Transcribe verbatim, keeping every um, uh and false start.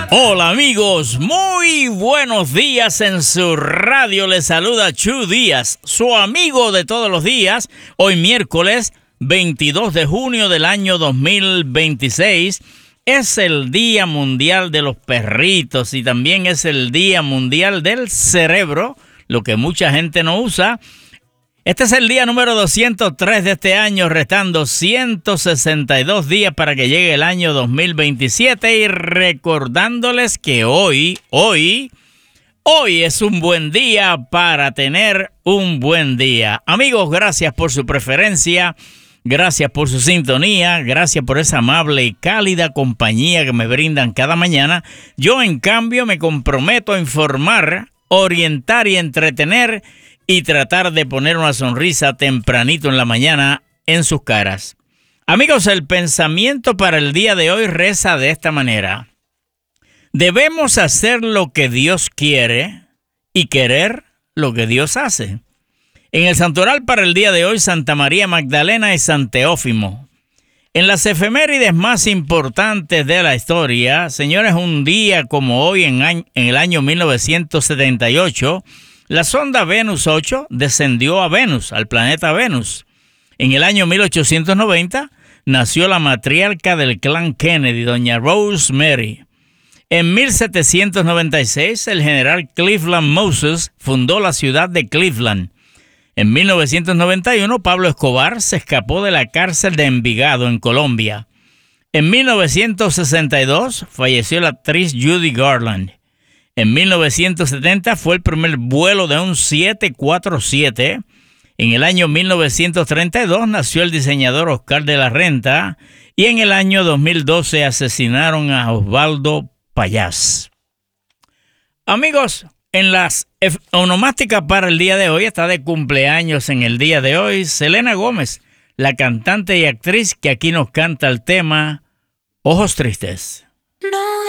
Hola amigos, muy buenos días en su radio. Les saluda Chu Díaz, su amigo de todos los días. Hoy miércoles veintidós de junio del año dos mil veintiséis. Es el Día Mundial de los Perritos y también es el Día Mundial del Cerebro, lo que mucha gente no usa. Este es el día número doscientos tres de este año, restando ciento sesenta y dos días para que llegue el año dos mil veintisiete y recordándoles que hoy, hoy, hoy es un buen día para tener un buen día. Amigos, gracias por su preferencia, gracias por su sintonía, gracias por esa amable y cálida compañía que me brindan cada mañana. Yo, en cambio, me comprometo a informar, orientar y entretener y tratar de poner una sonrisa tempranito en la mañana en sus caras. Amigos, el pensamiento para el día de hoy reza de esta manera: debemos hacer lo que Dios quiere y querer lo que Dios hace. En el santoral para el día de hoy, Santa María Magdalena y San Teófimo. En las efemérides más importantes de la historia, señores, un día como hoy en, en el año mil novecientos setenta y ocho, la sonda Venus ocho descendió a Venus, al planeta Venus. En el año mil ochocientos noventa nació la matriarca del clan Kennedy, doña Rosemary. En mil setecientos noventa y seis, el general Cleveland Moses fundó la ciudad de Cleveland. En mil novecientos noventa y uno, Pablo Escobar se escapó de la cárcel de Envigado, en Colombia. En mil novecientos sesenta y dos, falleció la actriz Judy Garland. En mil novecientos setenta fue el primer vuelo de un siete cuatro siete. En el año mil novecientos treinta y dos nació el diseñador Oscar de la Renta. Y en el año dos mil doce asesinaron a Osvaldo Payás. Amigos, en las onomásticas para el día de hoy está de cumpleaños en el día de hoy Selena Gómez, la cantante y actriz que aquí nos canta el tema Ojos Tristes. No.